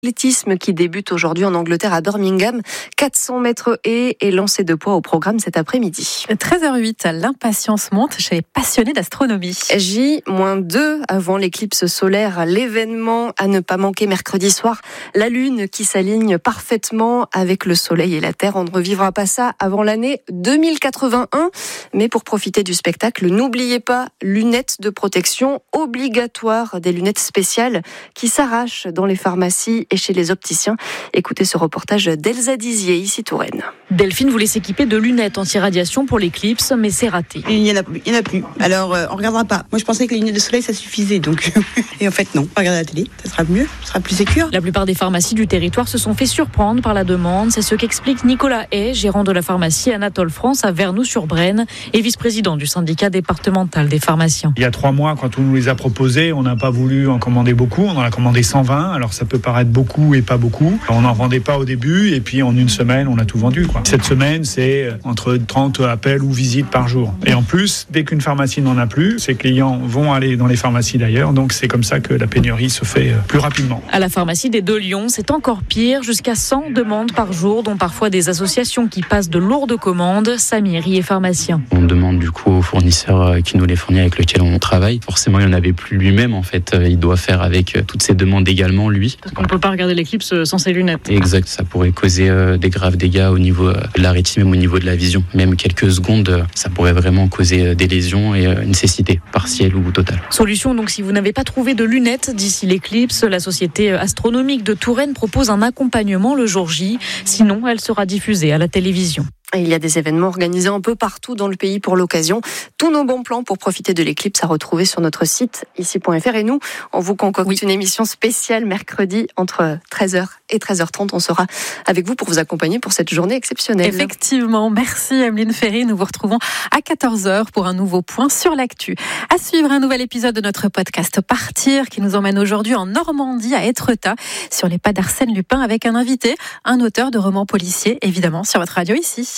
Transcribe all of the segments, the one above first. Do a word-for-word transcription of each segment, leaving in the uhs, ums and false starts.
L'athlétisme qui débute aujourd'hui en Angleterre à Birmingham. quatre cents mètres haies et lancer de poids au programme cet après-midi. treize heures huit, l'impatience monte chez les passionnés d'astronomie. J deux avant l'éclipse solaire, l'événement à ne pas manquer mercredi soir. La Lune qui s'aligne parfaitement avec le Soleil et la Terre. On ne revivra pas ça avant l'année deux mille quatre-vingt-un. Mais pour profiter du spectacle, n'oubliez pas, lunettes de protection obligatoires, des lunettes spéciales qui s'arrachent dans les pharmacies et chez les opticiens. Écoutez ce reportage d'Elsa Dizier, ici Touraine. Delphine voulait s'équiper de lunettes anti-radiation pour l'éclipse, mais c'est raté. Il n'y en a plus. Il n'y en a plus. Alors, euh, on ne regardera pas. Moi, je pensais que les lunettes de soleil, ça suffisait. Donc, et en fait, non. Regardez la télé, ça sera mieux, ça sera plus sécure. La plupart des pharmacies du territoire se sont fait surprendre par la demande. C'est ce qu'explique Nicolas Hay, gérant de la pharmacie Anatole France à Vernoux-sur-Brenne et vice-président du syndicat départemental des pharmaciens. Il y a trois mois, quand on nous les a proposés, on n'a pas voulu en commander beaucoup. On en a commandé cent vingt. Alors, ça peut paraître beaucoup et pas beaucoup. On n'en vendait pas au début et puis en une semaine, on a tout vendu, quoi. Cette semaine, c'est entre trente appels ou visites par jour. Et en plus, dès qu'une pharmacie n'en a plus, ses clients vont aller dans les pharmacies d'ailleurs. Donc c'est comme ça que la pénurie se fait plus rapidement. À la pharmacie des Deux Lions, c'est encore pire. Jusqu'à cent demandes par jour, dont parfois des associations qui passent de lourdes commandes. Samir y est pharmacien. On demande du coup aux fournisseurs qui nous les fournit, avec lesquels on travaille. Forcément, il n'y en avait plus lui-même en fait. Il doit faire avec toutes ces demandes également lui. Parce qu'on ne peut pas regarder l'éclipse sans ses lunettes. Exact, ça pourrait causer euh, des graves dégâts au niveau euh, de la rétine, même au niveau de la vision. Même quelques secondes, euh, ça pourrait vraiment causer euh, des lésions et euh, une cécité partielle ou totale. Solution donc, si vous n'avez pas trouvé de lunettes d'ici l'éclipse, la société astronomique de Touraine propose un accompagnement le jour J. Sinon, elle sera diffusée à la télévision. Il y a des événements organisés un peu partout dans le pays pour l'occasion. Tous nos bons plans pour profiter de l'éclipse à retrouver sur notre site ici point f r. Et nous, on vous concocte oui. une émission spéciale mercredi entre treize heures et treize heures trente. On sera avec vous pour vous accompagner pour cette journée exceptionnelle. Effectivement, merci Emeline Ferry. Nous vous retrouvons à quatorze heures pour un nouveau point sur l'actu. À suivre un nouvel épisode de notre podcast Partir qui nous emmène aujourd'hui en Normandie à Étretat sur les pas d'Arsène Lupin avec un invité, un auteur de romans policiers, évidemment sur votre radio ici.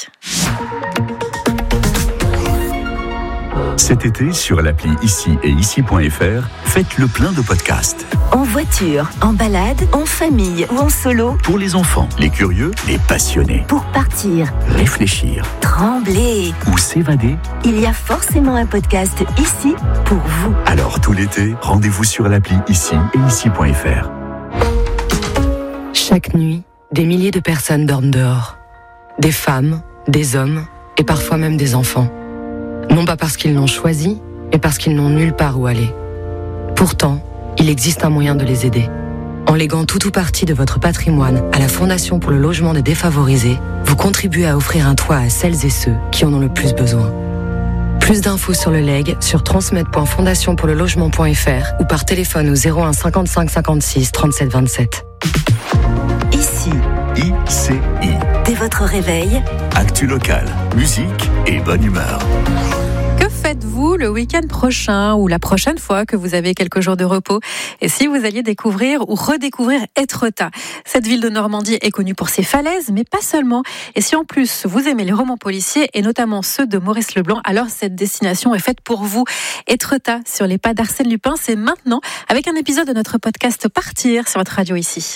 Cet été, sur l'appli Ici et Ici point f r, faites le plein de podcasts. En voiture, en balade, en famille ou en solo. Pour les enfants, les curieux, les passionnés. Pour partir, réfléchir, trembler ou s'évader. Il y a forcément un podcast ici pour vous. Alors tout l'été, rendez-vous sur l'appli Ici et Ici point f r. Chaque nuit, des milliers de personnes dorment dehors. Des femmes, des hommes et parfois même des enfants. Non pas parce qu'ils l'ont choisi, mais parce qu'ils n'ont nulle part où aller. Pourtant, il existe un moyen de les aider. En léguant tout ou partie de votre patrimoine à la Fondation pour le logement des défavorisés, vous contribuez à offrir un toit à celles et ceux qui en ont le plus besoin. Plus d'infos sur le legs sur transmettre point fondation pour le logement point f r ou par téléphone au zéro un cinquante-cinq cinquante-six trente-sept vingt-sept. Ici. I C I. Dès votre réveil. Actu locale, musique et bonne humeur. Que faites-vous le week-end prochain ou la prochaine fois que vous avez quelques jours de repos? Et si vous alliez découvrir ou redécouvrir Étretat? Cette ville de Normandie est connue pour ses falaises, mais pas seulement. Et si en plus vous aimez les romans policiers et notamment ceux de Maurice Leblanc, alors cette destination est faite pour vous. Étretat, sur les pas d'Arsène Lupin, c'est maintenant avec un épisode de notre podcast Partir sur votre radio ici.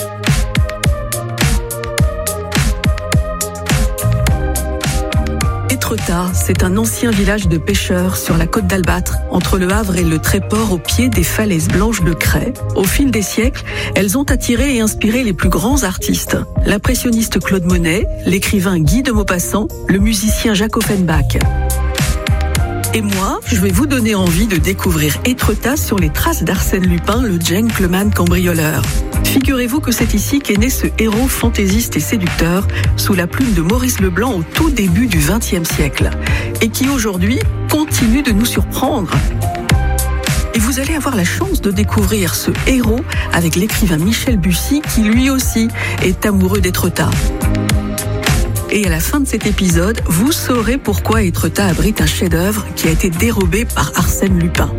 Étretat, c'est un ancien village de pêcheurs sur la côte d'Albâtre, entre le Havre et le Tréport, au pied des falaises blanches de craie. Au fil des siècles, elles ont attiré et inspiré les plus grands artistes. L'impressionniste Claude Monet, l'écrivain Guy de Maupassant, le musicien Jacques Offenbach. Et moi, je vais vous donner envie de découvrir Étretat sur les traces d'Arsène Lupin, le gentleman cambrioleur. Figurez-vous que c'est ici qu'est né ce héros fantaisiste et séducteur sous la plume de Maurice Leblanc au tout début du vingtième siècle et qui aujourd'hui continue de nous surprendre. Et vous allez avoir la chance de découvrir ce héros avec l'écrivain Michel Bussy qui lui aussi est amoureux d'Étretat. Et à la fin de cet épisode, vous saurez pourquoi Étretat abrite un chef-d'œuvre qui a été dérobé par Arsène Lupin.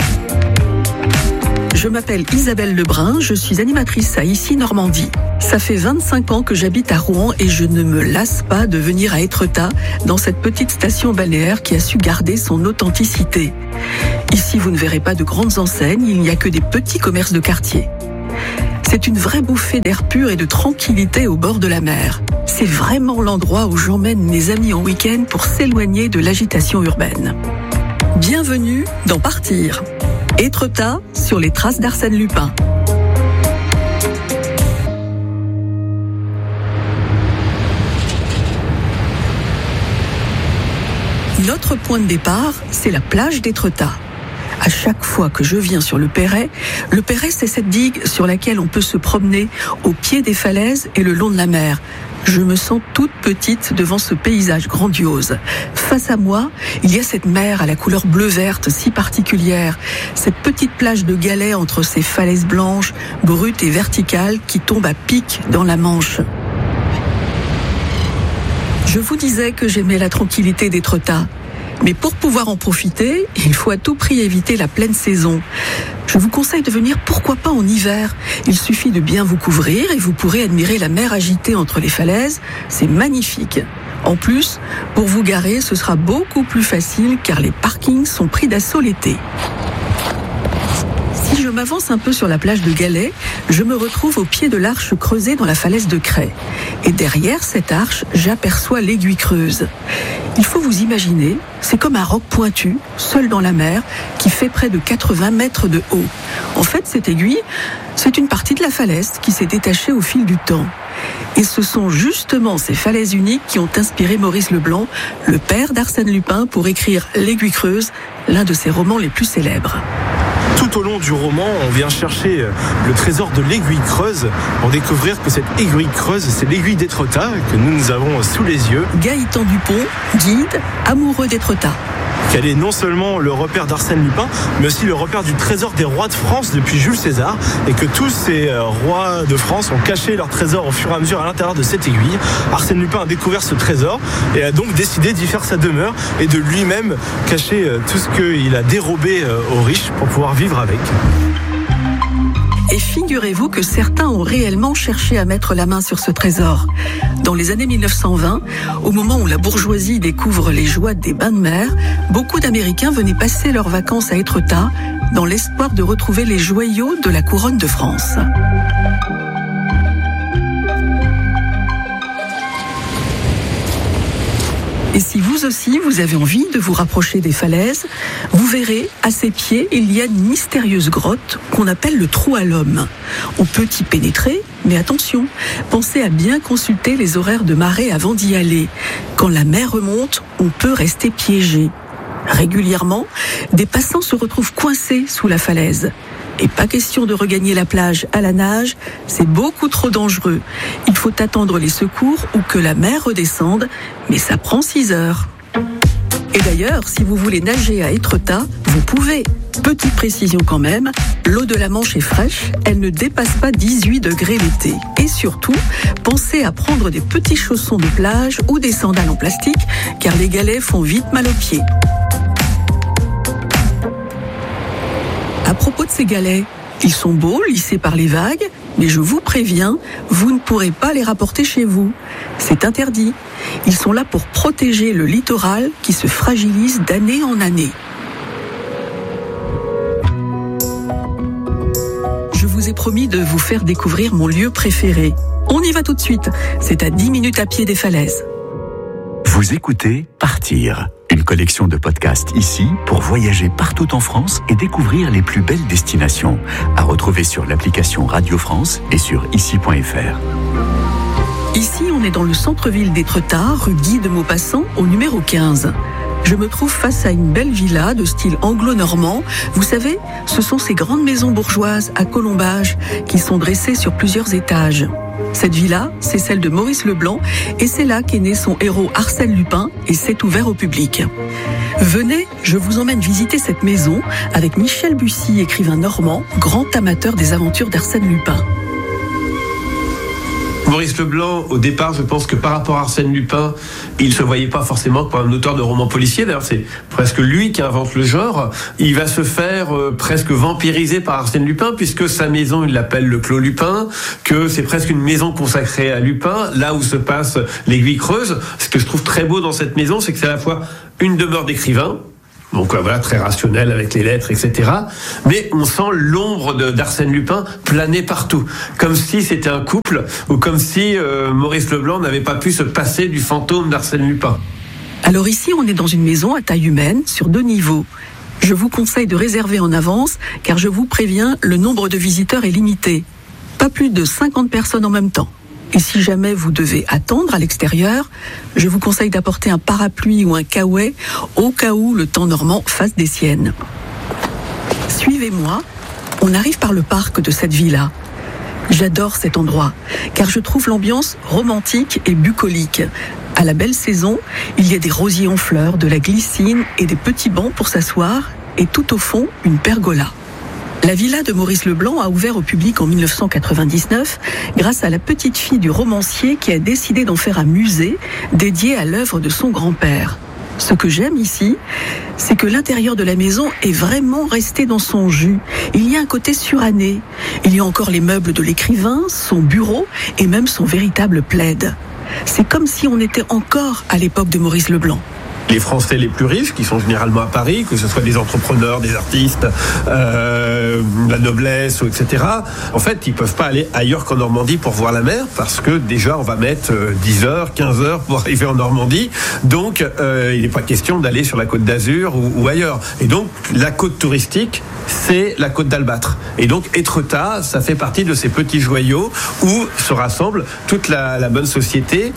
Je m'appelle Isabelle Lebrun, je suis animatrice à Ici Normandie. Ça fait vingt-cinq ans que j'habite à Rouen et je ne me lasse pas de venir à Étretat, dans cette petite station balnéaire qui a su garder son authenticité. Ici, vous ne verrez pas de grandes enseignes, il n'y a que des petits commerces de quartier. C'est une vraie bouffée d'air pur et de tranquillité au bord de la mer. C'est vraiment l'endroit où j'emmène mes amis en week-end pour s'éloigner de l'agitation urbaine. Bienvenue dans Partir. Étretat sur les traces d'Arsène Lupin. Notre point de départ, c'est la plage d'Étretat. À chaque fois que je viens sur le Perret, le Perret, c'est cette digue sur laquelle on peut se promener au pied des falaises et le long de la mer. Je me sens toute petite devant ce paysage grandiose. Face à moi, il y a cette mer à la couleur bleu-verte si particulière, cette petite plage de galets entre ces falaises blanches, brutes et verticales qui tombent à pic dans la Manche. Je vous disais que j'aimais la tranquillité d'Étretat. Mais pour pouvoir en profiter, il faut à tout prix éviter la pleine saison. Je vous conseille de venir, pourquoi pas en hiver. Il suffit de bien vous couvrir et vous pourrez admirer la mer agitée entre les falaises. C'est magnifique. En plus, pour vous garer, ce sera beaucoup plus facile car les parkings sont pris d'assaut l'été. Si je m'avance un peu sur la plage de Galets, je me retrouve au pied de l'arche creusée dans la falaise de Crais. Et derrière cette arche, j'aperçois l'aiguille creuse. Il faut vous imaginer, c'est comme un roc pointu, seul dans la mer, qui fait près de quatre-vingts mètres de haut. En fait, cette aiguille, c'est une partie de la falaise qui s'est détachée au fil du temps. Et ce sont justement ces falaises uniques qui ont inspiré Maurice Leblanc, le père d'Arsène Lupin, pour écrire L'Aiguille creuse, l'un de ses romans les plus célèbres. Tout au long du roman, on vient chercher le trésor de l'aiguille creuse pour découvrir que cette aiguille creuse, c'est l'aiguille d'Étretat que nous, nous avons sous les yeux. Gaëtan Dupont, guide, amoureux d'Étretat. Qu'elle est non seulement le repère d'Arsène Lupin, mais aussi le repère du trésor des rois de France depuis Jules César, et que tous ces rois de France ont caché leur trésor au fur et à mesure à l'intérieur de cette aiguille. Arsène Lupin a découvert ce trésor et a donc décidé d'y faire sa demeure et de lui-même cacher tout ce qu'il a dérobé aux riches pour pouvoir vivre avec. Et figurez-vous que certains ont réellement cherché à mettre la main sur ce trésor. Dans les années mille neuf cent vingt, au moment où la bourgeoisie découvre les joies des bains de mer, beaucoup d'Américains venaient passer leurs vacances à Étretat dans l'espoir de retrouver les joyaux de la couronne de France. Et si vous aussi, vous avez envie de vous rapprocher des falaises, vous verrez, à ses pieds, il y a une mystérieuse grotte qu'on appelle le trou à l'homme. On peut y pénétrer, mais attention, pensez à bien consulter les horaires de marée avant d'y aller. Quand la mer remonte, on peut rester piégé. Régulièrement, des passants se retrouvent coincés sous la falaise. Et pas question de regagner la plage à la nage, c'est beaucoup trop dangereux. Il faut attendre les secours ou que la mer redescende, mais ça prend six heures. Et d'ailleurs, si vous voulez nager à Étretat, vous pouvez. Petite précision quand même, l'eau de la Manche est fraîche, elle ne dépasse pas dix-huit degrés l'été. Et surtout, pensez à prendre des petits chaussons de plage ou des sandales en plastique, car les galets font vite mal aux pieds. À propos de ces galets, ils sont beaux, lissés par les vagues, mais je vous préviens, vous ne pourrez pas les rapporter chez vous. C'est interdit. Ils sont là pour protéger le littoral qui se fragilise d'année en année. Je vous ai promis de vous faire découvrir mon lieu préféré. On y va tout de suite. C'est à dix minutes à pied des falaises. Vous écoutez Partir, une collection de podcasts ici pour voyager partout en France et découvrir les plus belles destinations. À retrouver sur l'application Radio France et sur ici point f r. Ici, on est dans le centre-ville d'Étretat, rue Guy de Maupassant, au numéro quinze. Je me trouve face à une belle villa de style anglo-normand. Vous savez, ce sont ces grandes maisons bourgeoises à colombages qui sont dressées sur plusieurs étages. Cette villa, c'est celle de Maurice Leblanc et c'est là qu'est né son héros Arsène Lupin et c'est ouvert au public. Venez, je vous emmène visiter cette maison avec Michel Bussy, écrivain normand, grand amateur des aventures d'Arsène Lupin. Maurice Leblanc, au départ, je pense que par rapport à Arsène Lupin, il ne se voyait pas forcément comme un auteur de romans policiers. D'ailleurs, c'est presque lui qui invente le genre. Il va se faire euh, presque vampiriser par Arsène Lupin, puisque sa maison, il l'appelle le Clos Lupin, que c'est presque une maison consacrée à Lupin, là où se passe l'Aiguille creuse. Ce que je trouve très beau dans cette maison, c'est que c'est à la fois une demeure d'écrivain, Donc voilà, très rationnel avec les lettres, et cetera. Mais on sent l'ombre de, d'Arsène Lupin planer partout, comme si c'était un couple, ou comme si euh, Maurice Leblanc n'avait pas pu se passer du fantôme d'Arsène Lupin. Alors ici, on est dans une maison à taille humaine, sur deux niveaux. Je vous conseille de réserver en avance, car je vous préviens, le nombre de visiteurs est limité. Pas plus de cinquante personnes en même temps. Et si jamais vous devez attendre à l'extérieur, je vous conseille d'apporter un parapluie ou un caouet au cas où le temps normand fasse des siennes. Suivez-moi, on arrive par le parc de cette villa. J'adore cet endroit, car je trouve l'ambiance romantique et bucolique. À la belle saison, il y a des rosiers en fleurs, de la glycine et des petits bancs pour s'asseoir, et tout au fond, une pergola. La villa de Maurice Leblanc a ouvert au public en dix-neuf cent quatre-vingt-dix-neuf grâce à la petite fille du romancier qui a décidé d'en faire un musée dédié à l'œuvre de son grand-père. Ce que j'aime ici, c'est que l'intérieur de la maison est vraiment resté dans son jus. Il y a un côté suranné. Il y a encore les meubles de l'écrivain, son bureau et même son véritable plaid. C'est comme si on était encore à l'époque de Maurice Leblanc. Les Français les plus riches, qui sont généralement à Paris, que ce soit des entrepreneurs, des artistes, euh, la noblesse, et cetera, en fait, ils peuvent pas aller ailleurs qu'en Normandie pour voir la mer, parce que déjà, on va mettre dix heures, quinze heures pour arriver en Normandie. Donc, euh, il n'est pas question d'aller sur la Côte d'Azur ou, ou ailleurs. Et donc, la côte touristique, c'est la côte d'Albâtre. Et donc, Étretat, ça fait partie de ces petits joyaux où se rassemble toute la, la bonne société.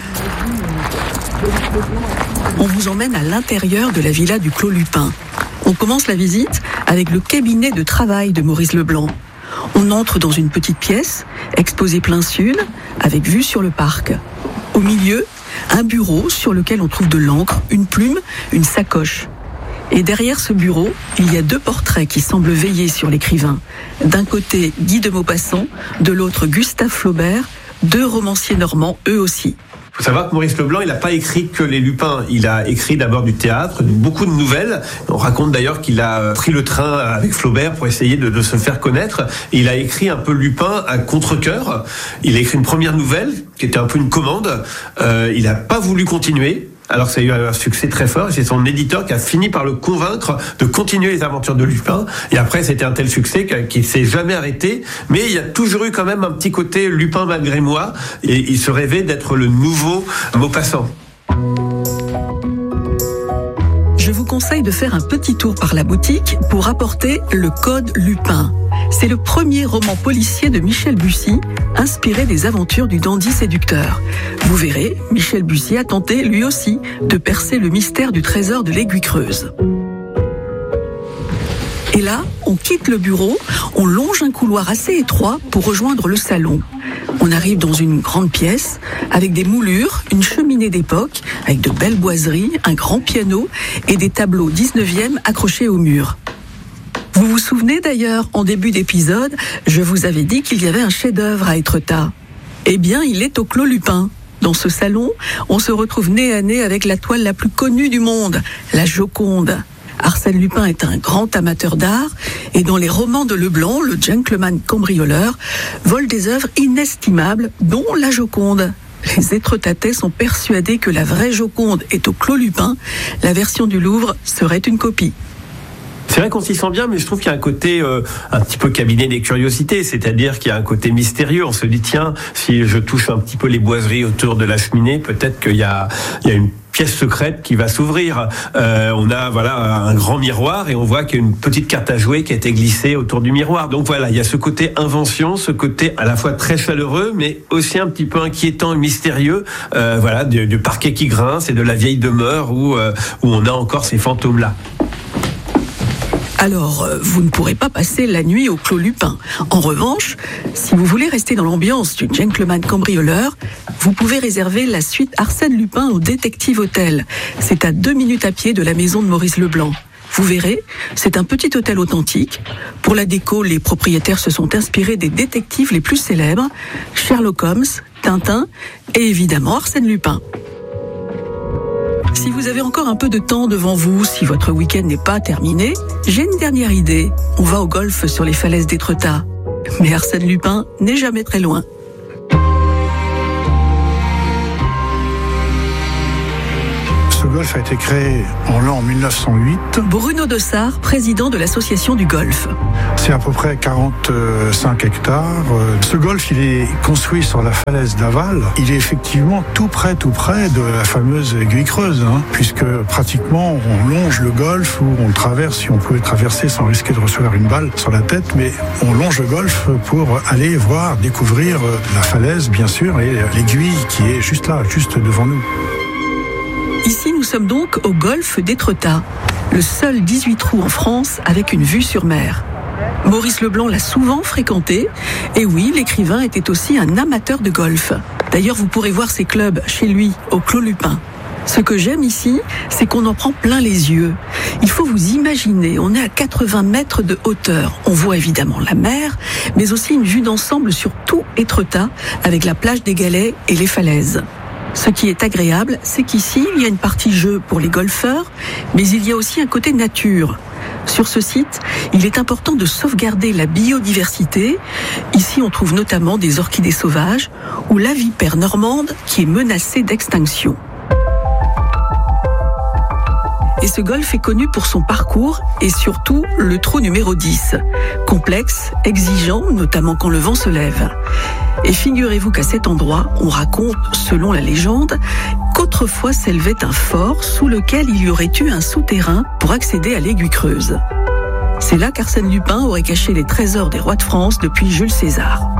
On vous emmène à l'intérieur de la villa du Clos Lupin. On commence la visite avec le cabinet de travail de Maurice Leblanc. On entre dans une petite pièce, exposée plein sud, avec vue sur le parc. Au milieu, un bureau sur lequel on trouve de l'encre, une plume, une sacoche. Et derrière ce bureau, il y a deux portraits qui semblent veiller sur l'écrivain. D'un côté, Guy de Maupassant, de l'autre, Gustave Flaubert, deux romanciers normands, eux aussi. Il faut savoir que Maurice Leblanc, il n'a pas écrit que les Lupins. Il a écrit d'abord du théâtre, beaucoup de nouvelles. On raconte d'ailleurs qu'il a pris le train avec Flaubert pour essayer de, de se faire connaître. Et il a écrit un peu Lupin à contre-cœur. Il a écrit une première nouvelle, qui était un peu une commande. Euh, il n'a pas voulu continuer. Alors ça a eu un succès très fort, et c'est son éditeur qui a fini par le convaincre de continuer les aventures de Lupin. Et après, c'était un tel succès qu'il ne s'est jamais arrêté. Mais il y a toujours eu quand même un petit côté Lupin malgré moi, et il se rêvait d'être le nouveau Maupassant. Je vous conseille de faire un petit tour par la boutique pour apporter le Code Lupin. C'est le premier roman policier de Michel Bussy, inspiré des aventures du dandy séducteur. Vous verrez, Michel Bussy a tenté, lui aussi, de percer le mystère du trésor de l'Aiguille Creuse. Et là, on quitte le bureau, on longe un couloir assez étroit pour rejoindre le salon. On arrive dans une grande pièce, avec des moulures, une cheminée d'époque, avec de belles boiseries, un grand piano et des tableaux dix-neuvième accrochés au mur. Vous vous souvenez d'ailleurs, en début d'épisode, je vous avais dit qu'il y avait un chef-d'œuvre à Étretat. Eh bien, il est au Clos Lupin. Dans ce salon, on se retrouve nez à nez avec la toile la plus connue du monde, la Joconde. Arsène Lupin est un grand amateur d'art et dans les romans de Leblanc, le gentleman cambrioleur vole des œuvres inestimables, dont la Joconde. Les Étretatais sont persuadés que la vraie Joconde est au Clos Lupin. La version du Louvre serait une copie. C'est vrai qu'on s'y sent bien, mais je trouve qu'il y a un côté euh, un petit peu cabinet des curiosités, c'est-à-dire qu'il y a un côté mystérieux. On se dit, tiens, si je touche un petit peu les boiseries autour de la cheminée, peut-être qu'il y a, il y a une pièce secrète qui va s'ouvrir. Euh, on a voilà un grand miroir et on voit qu'il y a une petite carte à jouer qui a été glissée autour du miroir. Donc voilà, il y a ce côté invention, ce côté à la fois très chaleureux, mais aussi un petit peu inquiétant et mystérieux. Euh, voilà, du, du parquet qui grince et de la vieille demeure où euh, où on a encore ces fantômes-là. Alors, vous ne pourrez pas passer la nuit au Clos Lupin. En revanche, si vous voulez rester dans l'ambiance du gentleman cambrioleur, vous pouvez réserver la suite Arsène Lupin au Détective Hôtel. C'est à deux minutes à pied de la maison de Maurice Leblanc. Vous verrez, c'est un petit hôtel authentique. Pour la déco, les propriétaires se sont inspirés des détectives les plus célèbres, Sherlock Holmes, Tintin et évidemment Arsène Lupin. Si vous avez encore un peu de temps devant vous, si votre week-end n'est pas terminé, j'ai une dernière idée. On va au golf sur les falaises d'Étretat. Mais Arsène Lupin n'est jamais très loin. Ce golf a été créé en l'an mille neuf cent huit. Bruno Dossard, président de l'association du golf. C'est à peu près quarante-cinq hectares. Ce golf, il est construit sur la falaise d'Aval. Il est effectivement tout près, tout près de la fameuse aiguille creuse, hein, puisque pratiquement on longe le golf ou on le traverse, si on pouvait traverser sans risquer de recevoir une balle sur la tête, mais on longe le golf pour aller voir, découvrir la falaise, bien sûr, et l'aiguille qui est juste là, juste devant nous. Ici, nous sommes donc au golfe d'Étretat, le seul dix-huit trous en France avec une vue sur mer. Maurice Leblanc l'a souvent fréquenté, et oui, l'écrivain était aussi un amateur de golf. D'ailleurs, vous pourrez voir ses clubs chez lui, au Clos Lupin. Ce que j'aime ici, c'est qu'on en prend plein les yeux. Il faut vous imaginer, on est à quatre-vingts mètres de hauteur. On voit évidemment la mer, mais aussi une vue d'ensemble sur tout Étretat, avec la plage des Galets et les falaises. Ce qui est agréable, c'est qu'ici, il y a une partie jeu pour les golfeurs, mais il y a aussi un côté nature. Sur ce site, il est important de sauvegarder la biodiversité. Ici, on trouve notamment des orchidées sauvages ou la vipère normande qui est menacée d'extinction. Et ce golf est connu pour son parcours et surtout le trou numéro dix. Complexe, exigeant, notamment quand le vent se lève. Et figurez-vous qu'à cet endroit, on raconte, selon la légende, qu'autrefois s'élevait un fort sous lequel il y aurait eu un souterrain pour accéder à l'aiguille creuse. C'est là qu'Arsène Lupin aurait caché les trésors des rois de France depuis Jules César.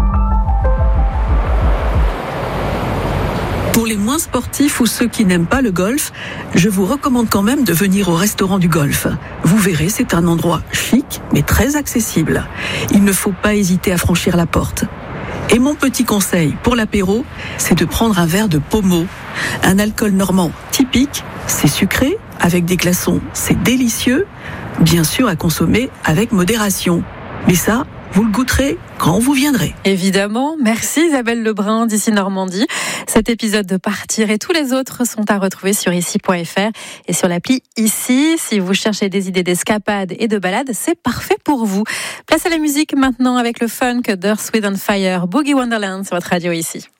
Pour les moins sportifs ou ceux qui n'aiment pas le golf, je vous recommande quand même de venir au restaurant du golf. Vous verrez, c'est un endroit chic, mais très accessible. Il ne faut pas hésiter à franchir la porte. Et mon petit conseil pour l'apéro, c'est de prendre un verre de pommeau. Un alcool normand typique, c'est sucré, avec des glaçons, c'est délicieux. Bien sûr à consommer avec modération. Mais ça, vous le goûterez quand vous viendrez. Évidemment. Merci Isabelle Lebrun d'ici Normandie. Cet épisode de Partir et tous les autres sont à retrouver sur ici point f r et sur l'appli Ici. Si vous cherchez des idées d'escapade et de balade, c'est parfait pour vous. Place à la musique maintenant avec le funk d'Earth, Wind and Fire, Boogie Wonderland sur votre radio Ici.